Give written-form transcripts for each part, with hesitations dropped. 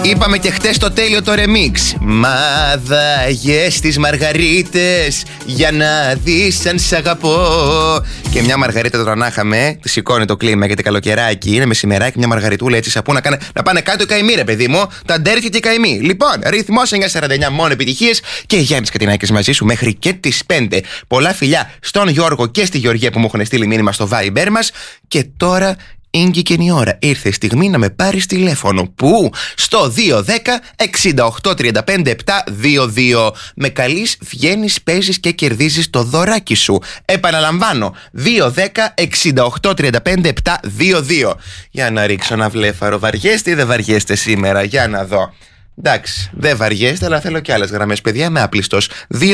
Είπαμε και χτες το τέλειο το remix. Μάδαγες τις μαργαρίτες για να δεις αν σ' αγαπώ. Και μια μαργαρίτα τώρα να είχαμε, τη σηκώνει το κλίμα γιατί καλοκαιράκι είναι, μεσημεράκι, μια μαργαριτούλα έτσι σαπού να πάνε κάτω οι καημοί, ρε παιδί μου. Τα ντέρτια και οι καημοί. Λοιπόν, ρυθμός 949, μόνο επιτυχίες και Γιάννης Κατινάκης μαζί σου μέχρι και τις 5. Πολλά φιλιά στον Γιώργο και στη Γεωργία που μου έχουν στείλει μήνυμα στο Viber μας. Και τώρα ήγηκε η ώρα. Ήρθε η στιγμή να με πάρεις τηλέφωνο. Πού? Στο 210-68-35-722. Με καλείς, βγαίνεις, παίζεις και κερδίζεις το δωράκι σου. Επαναλαμβάνω, 210-68-35-722. Για να ρίξω ένα βλέφαρο. Βαριέστε ή δεν βαριέστε σήμερα? Για να δω. Εντάξει, δεν βαριέστε, αλλά θέλω και άλλες γραμμές, παιδιά, με άπλιστος.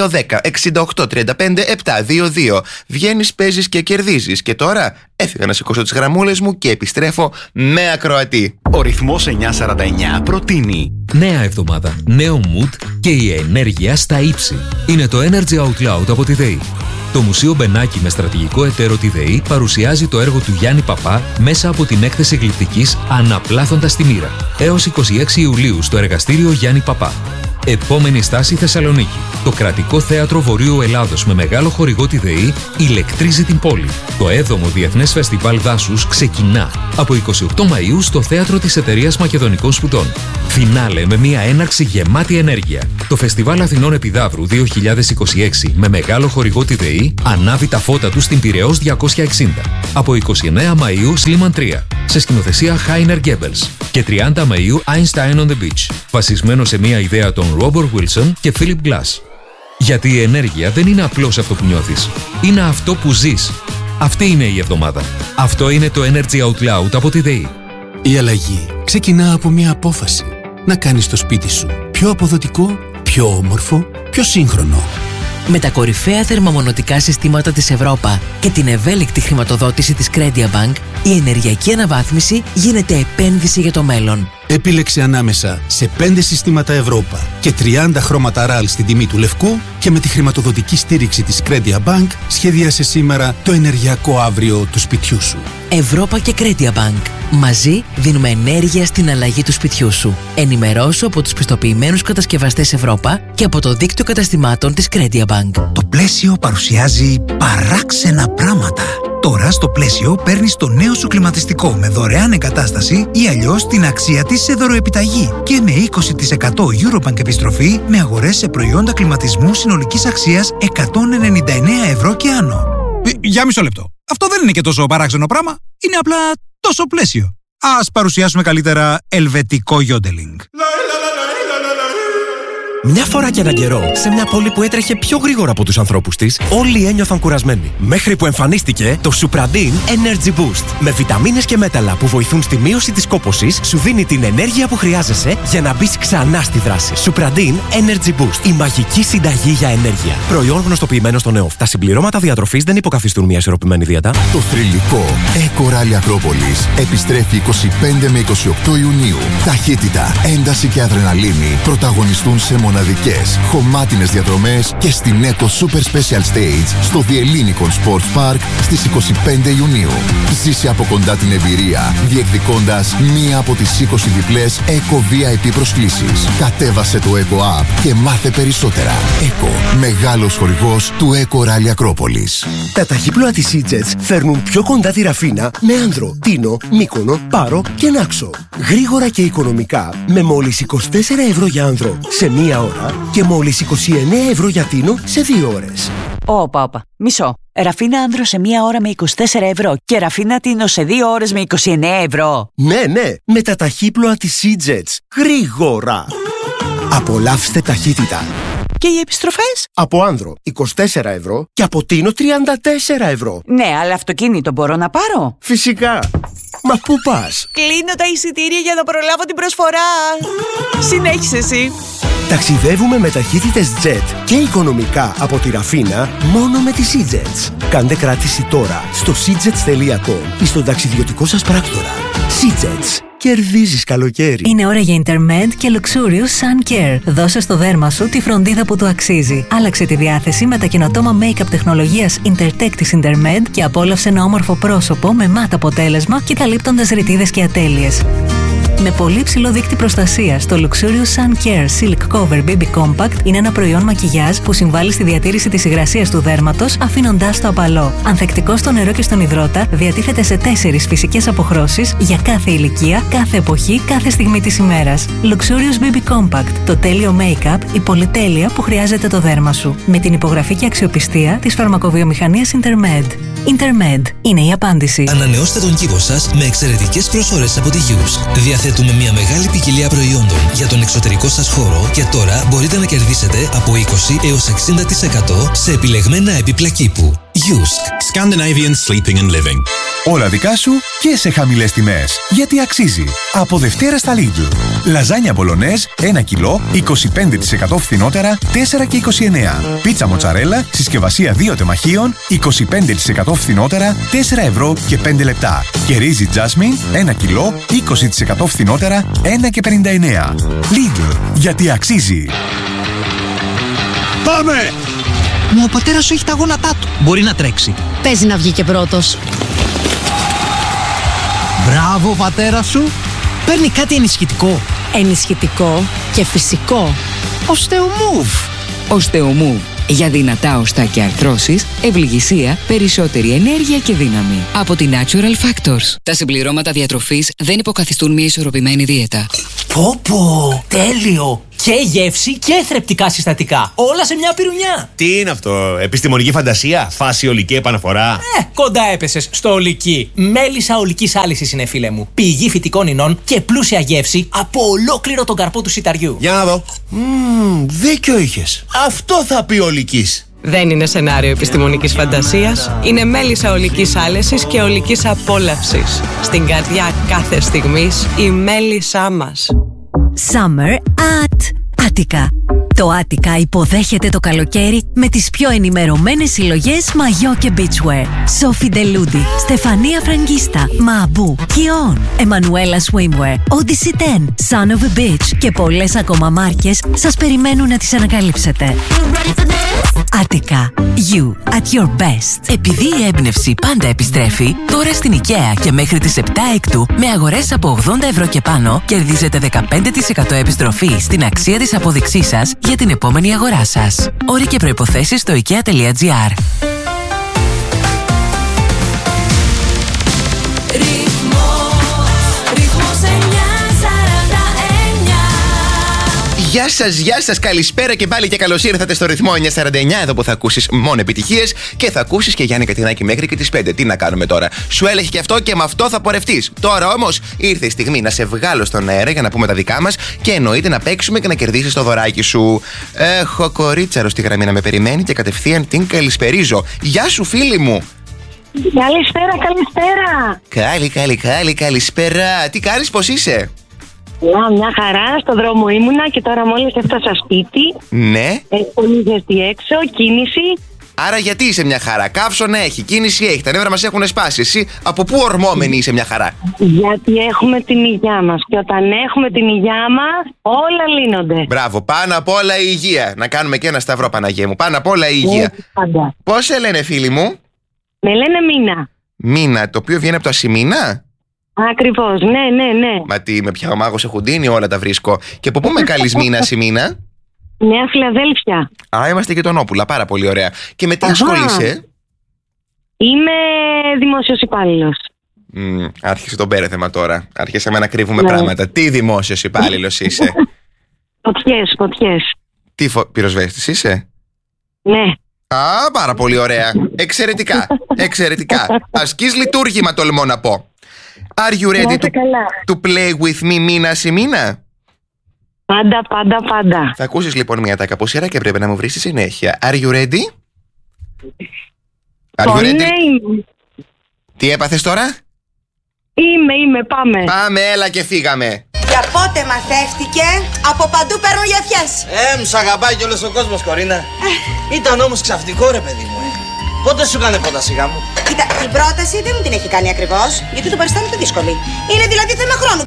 210-68-35-722. Βγαίνεις, παίζεις και κερδίζεις. Και τώρα έφυγα να σηκώσω τις γραμμούλες μου και επιστρέφω με ακροατή. Ο ρυθμός 949 προτείνει νέα εβδομάδα, νέο mood και η ενέργεια στα ύψη. Είναι το Energy Out Loud από τη ΔΕΗ. Το Μουσείο Μπενάκη με στρατηγικό εταίρο τη ΔΕΗ παρουσιάζει το έργο του Γιάννη Παπά μέσα από την έκθεση γλυπτικής Αναπλάθοντας τη μοίρα. Έως 26 Ιουλίου στο εργαστήριο Γιάννη Παπά. Επόμενη στάση Θεσσαλονίκη. Το Κρατικό Θέατρο Βορείου Ελλάδος με μεγάλο χορηγό τη ΔΕΗ ηλεκτρίζει την πόλη. Το 7ο Διεθνές Φεστιβάλ Δάσους ξεκινά από 28 Μαΐου στο Θέατρο της Εταιρείας Μακεδονικών Σπουδών. Φινάλε με μια έναρξη γεμάτη ενέργεια. Το Φεστιβάλ Αθηνών Επιδαύρου 2026 με μεγάλο χορηγό τη ΔΕΗ ανάβει τα φώτα του στην Πειραιώς 260. Από 29 Μαΐου Σλίμαν 3 σε σκηνοθεσία Χάινερ Γκέμπελς και 30 Μαΐου Einstein on the Beach, βασισμένο σε μια ιδέα των Ρόμπορτ Βίλσον και Φίλιπ Γκλάς. Γιατί η ενέργεια δεν είναι απλώς αυτό που νιώθεις, είναι αυτό που ζεις. Αυτή είναι η εβδομάδα. Αυτό είναι το Energy Out Loud από τη ΔΕΗ. Η αλλαγή ξεκινά από μια απόφαση. Να κάνεις το σπίτι σου πιο αποδοτικό, πιο όμορφο, πιο σύγχρονο. Με τα κορυφαία θερμομονωτικά συστήματα της Ευρώπα και την ευέλικτη χρηματοδότηση της Credia Bank, η ενεργειακή αναβάθμιση γίνεται επένδυση για το μέλλον. Επίλεξε ανάμεσα σε 5 συστήματα Ευρώπα και 30 χρώματα RAL στην τιμή του λευκού και με τη χρηματοδοτική στήριξη της Credia Bank σχεδίασε σήμερα το ενεργειακό αύριο του σπιτιού σου. Ευρώπα και Credia Bank. Μαζί δίνουμε ενέργεια στην αλλαγή του σπιτιού σου. Ενημερώσου από τους πιστοποιημένους κατασκευαστές Ευρώπα και από το δίκτυο καταστημάτων της Credia Bank. Το Πλαίσιο παρουσιάζει παράξενα πράγματα. Τώρα στο Πλαίσιο παίρνεις το νέο σου κλιματιστικό με δωρεάν εγκατάσταση ή αλλιώς την αξία της σε δωροεπιταγή και με 20% Eurobank επιστροφή με αγορές σε προϊόντα κλιματισμού συνολικής αξίας 199 ευρώ και άνω. Για μισό λεπτό. Αυτό δεν είναι και τόσο παράξενο πράγμα. Είναι απλά τόσο Πλαίσιο. Ας παρουσιάσουμε καλύτερα ελβετικό γιόντελινγκ. Μια φορά και έναν καιρό, σε μια πόλη που έτρεχε πιο γρήγορα από τους ανθρώπους της, όλοι ένιωθαν κουρασμένοι. Μέχρι που εμφανίστηκε το Supradin Energy Boost. Με βιταμίνες και μέταλλα που βοηθούν στη μείωση της κόπωσης, σου δίνει την ενέργεια που χρειάζεσαι για να μπεις ξανά στη δράση. Supradin Energy Boost. Η μαγική συνταγή για ενέργεια. Προϊόν γνωστοποιημένο στο ΝΕΟΦ. Τα συμπληρώματα διατροφής δεν υποκαθιστούν μια ισορροπημένη δίαιτα. Το θρυλικό Eco Rally Ακρόπολης επιστρέφει 25 με 28 Ιουνίου. Ταχύτητα, ένταση και αδρεναλίνη πρωταγωνιστούν σε μοναδικές, χωμάτινες διαδρομές και στην Eco Super Special Stage στο The Ellinikon Sports Park στις 25 Ιουνίου. Ζήσε από κοντά την εμπειρία, διεκδικώντας μία από τις 20 διπλές Eco VIP προσκλήσεις. Κατέβασε το Eco App και μάθε περισσότερα. Eco, μεγάλος χορηγός του Eco Rally Ακρόπολης. Τα ταχύπλοα της EasyJet φέρνουν πιο κοντά τη Ραφίνα με Άνδρο, Τίνο, Μύκονο, Πάρο και Νάξο. Γρήγορα και οικονομικά με μόλις 24 ευρώ για Άνδρο σε μία ώρα και μόλις 29 ευρώ για Τίνο σε 2 ώρες. Όπα. Μισό. Ραφίνα Άνδρο σε 1 ώρα με 24 ευρώ και Ραφίνα Τίνο σε 2 ώρες με 29 ευρώ. Ναι, με τα ταχύπλοα της EasyJet. Γρήγορα. Απολαύστε ταχύτητα. Και οι επιστροφές? Από Άνδρο 24 ευρώ και από Τίνο 34 ευρώ. Ναι, αλλά αυτοκίνητο μπορώ να πάρω? Φυσικά. Μα πού πας? Κλείνω τα εισιτήρια για να προλάβω την προσφορά. Συνέχισε εσύ. Ταξιδεύουμε με ταχύτητες jet και οικονομικά από τη Ραφίνα μόνο με τις EasyJets. Κάντε κράτηση τώρα στο seajets.com ή στον ταξιδιωτικό σας πράκτορα. EasyJets. Κερδίζεις καλοκαίρι. Είναι ώρα για Intermed και Luxurious Sun Care. Δώσε στο δέρμα σου τη φροντίδα που του αξίζει. Άλλαξε τη διάθεση με τα καινοτόμα make-up τεχνολογίας Intertech της Intermed και απόλαυσε ένα όμορφο πρόσωπο με μάτ αποτέλεσμα και καλύπτοντας ρητίδες και ατέλειες. Με πολύ ψηλό δείκτη προστασίας, το Luxurious Sun Care Silk Cover BB Compact είναι ένα προϊόν μακιγιάζ που συμβάλλει στη διατήρηση της υγρασίας του δέρματος, αφήνοντάς το απαλό. Ανθεκτικό στο νερό και στον υδρότα, διατίθεται σε 4 φυσικές αποχρώσεις για κάθε ηλικία, κάθε εποχή, κάθε στιγμή της ημέρας. Luxurious BB Compact, το τέλειο make-up, η πολυτέλεια που χρειάζεται το δέρμα σου. Με την υπογραφή και αξιοπιστία της φαρμακοβιομηχανίας Intermed. Intermed είναι η απάντηση. Ανανεώστε τον κήπο σας με εξαιρετικές προσφορές από τη Jusk. Διαθέτουμε μια μεγάλη ποικιλία προϊόντων για τον εξωτερικό σας χώρο και τώρα μπορείτε να κερδίσετε από 20 έως 60% σε επιλεγμένα έπιπλα κήπου. Jusk. Scandinavian Sleeping and Living. Όλα δικά σου και σε χαμηλές τιμές. Γιατί αξίζει. Από Δευτέρα στα Lidl. Λαζάνια μπολονέζ 1 κιλό 25% φθηνότερα 4,29. Πίτσα μοτσαρέλα συσκευασία 2 τεμαχίων 25% φθηνότερα 4 ευρώ και 5 λεπτά. Και ρύζι τζάσμιν 1 κιλό 20% φθηνότερα 1,59. Lidl. Γιατί αξίζει. Πάμε! Μα ο πατέρας σου έχει τα γόνατά του. Μπορεί να τρέξει. Παίζει να βγει και πρώτος. Μπράβο, πατέρα σου. Παίρνει κάτι ενισχυτικό. Ενισχυτικό και φυσικό. Osteomove. Osteomove. Για δυνατά οστά και αρθρώσεις, ευληγησία, περισσότερη ενέργεια και δύναμη. Από τη Natural Factors. Τα συμπληρώματα διατροφής δεν υποκαθιστούν μια ισορροπημένη δίαιτα. Πω, τέλειο! Και γεύση και θρεπτικά συστατικά. Όλα σε μια πυρουνιά. Τι είναι αυτό, επιστημονική φαντασία, φάση ολική επαναφορά. Κοντά έπεσες στο ολική. Μέλισσα ολικής άλυσης είναι, φίλε μου. Πηγή φυτικών ινών και πλούσια γεύση από ολόκληρο τον καρπό του σιταριού. Για να δω. Δίκιο είχες. Αυτό θα πει ολικής. Δεν είναι σενάριο επιστημονικής φαντασίας. Είναι μέλισσα ολικής άλεσης και ολικής απόλαυσης. Στην καρδιά κάθε στιγμής η μέλισσά μας. Summer at Attica. Το Attica υποδέχεται το καλοκαίρι με τις πιο ενημερωμένες συλλογές μαγιό και beachwear. Sophie Deludi, Στεφανία Φραγκίστα, Μαμπού, Kion, Emanuela Swimwear, Odyssey 10, Son of a Beach και πολλές ακόμα μάρκες σας περιμένουν να τις ανακαλύψετε. Attica. You at your best. Επειδή η έμπνευση πάντα επιστρέφει, τώρα στην IKEA και μέχρι τις 7 Έκτου με αγορές από 80 ευρώ και πάνω κερδίζετε 15% επιστροφή στην αξία της απόδειξής σας για την επόμενη αγορά σας. Όροι και προϋποθέσεις στο ikea.gr. Γεια σας, καλησπέρα και πάλι και καλώς ήρθατε στο ρυθμό 949, εδώ που θα ακούσεις μόνο επιτυχίες και θα ακούσεις και Γιάννη Κατινάκη μέχρι και τις 5. Τι να κάνουμε τώρα, σου έλεγε και αυτό και με αυτό θα πορευτείς. Τώρα όμως ήρθε η στιγμή να σε βγάλω στον αέρα για να πούμε τα δικά μας και εννοείται να παίξουμε και να κερδίσεις το δωράκι σου. Έχω κορίτσαρο στη γραμμή να με περιμένει και κατευθείαν την καλησπερίζω. Γεια σου, φίλη μου. Καλησπέρα. Καλησπέρα. Τι κάνεις, πώς είσαι? Μια χαρά, στο δρόμο ήμουνα και τώρα μόλις έφτασα σπίτι. Ναι. Έχει πολύ ζεστή έξω, κίνηση. Άρα γιατί είσαι μια χαρά? Καύσωνα έχει, κίνηση έχει, τα νεύρα μας έχουν σπάσει. Εσύ από πού ορμόμενη είσαι μια χαρά? Γιατί έχουμε την υγειά μας και όταν έχουμε την υγειά μας όλα λύνονται. Μπράβο, πάνω απ' όλα η υγεία. Να κάνουμε και ένα σταυρό, Παναγία μου. Πάνω απ' όλα η υγεία. Πώς σε λένε, φίλοι μου? Με λένε Μίνα. Μίνα, το οποίο βγαίνει από το Ασημίνα. Ακριβώς, ναι. Μα τι, με πια ο μάγος Εχουντίνη, όλα τα βρίσκω. Και από πού με καλείς, Μίνα, Ασημίνα? Νέα Φιλαδέλφια. Α, είμαστε γειτονόπουλα, πάρα πολύ ωραία. Και με τι ασχολείσαι? Είμαι δημόσιος υπάλληλος. Άρχισε το μπέρδεμα τώρα. Άρχισαμε να κρύβουμε πράγματα. Τι δημόσιος υπάλληλος είσαι? Φωτιές. Τι πυροσβέστης είσαι? Ναι. Α, πάρα πολύ ωραία. Εξαιρετικά. Ασκείς λειτουργήμα, τολμώ να πω. Are you ready to play with me, Μίνα Σιμίνα? Πάντα. Θα ακούσεις λοιπόν μια τάκα από σειρά και πρέπει να μου βρεις τη συνέχεια. Are you ready? Τι έπαθες τώρα? Είμαι, πάμε. Πάμε, έλα και φύγαμε. Για πότε μαθεύτηκε? Από παντού παίρνουν γεφιές. Μου σ' αγαπάει κι όλος ο κόσμος, Κορίνα. Ήταν όμως ξαφνικό, ρε παιδί μου. Πότε σου έκανε πρόταση γάμου? Κοίτα, την πρόταση δεν μου την έχει κάνει ακριβώς, γιατί το παριστάνεται δύσκολη. Είναι δηλαδή θέμα χρόνου.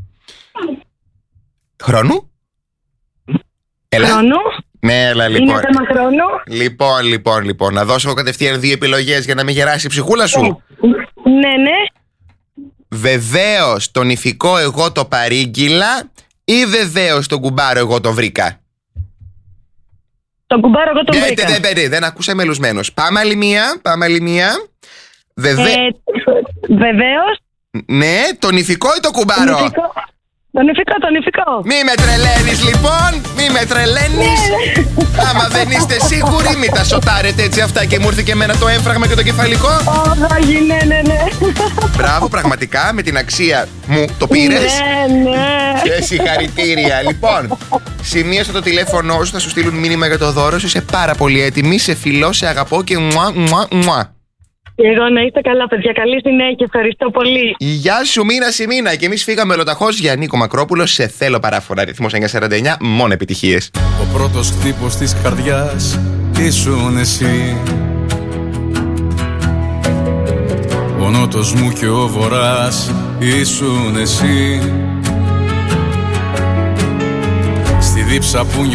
Χρόνου? Χρόνου? Ναι, έλα λοιπόν. Είναι θέμα χρόνου. Λοιπόν. Να δώσω κατευθείαν 2 επιλογές για να μην γεράσει η ψυχούλα σου. Ναι. Βεβαίως τον Ιφικό εγώ το παρήγγειλα ή βεβαίως τον κουμπάρο εγώ το βρήκα? Τον κουμπάρο εγώ τον βρήκα. Δεν ακούσα μελουσμένος. Πάμε άλλη μία. Βεβαίως. Ναι, τον Ιφικό ή το κουμπάρο? Τον Ιφικό. Μη με τρελαίνεις λοιπόν, μη με τρελαίνεις. Άμα δεν είστε σίγουροι, μη τα σοτάρετε έτσι αυτά και μου ήρθε και εμένα το έμφραγμα και το κεφαλικό. Ναι. Μπράβο, πραγματικά με την αξία μου το πήρες. Ναι. Και συγχαρητήρια. Λοιπόν, σημείωσα το τηλέφωνο σου, θα σου στείλουν μήνυμα για το δώρο σου. Είσαι πάρα πολύ έτοιμη, σε φιλώ, σε αγαπώ και μουα. Εγώ να είστε καλά, παιδιά. Καλή συνέχεια. Ευχαριστώ πολύ. Γεια σου, μήνα. Και εμείς φύγαμε ολοταχώς για Νίκο Μακρόπουλο. Σε θέλω παράφορα. Ρυθμός 949. Μόνο επιτυχίες. Ο πρώτος χτύπος της καρδιάς ήσουν εσύ. Ο νότος μου και ο βορράς ήσουν εσύ. Στη δίψα που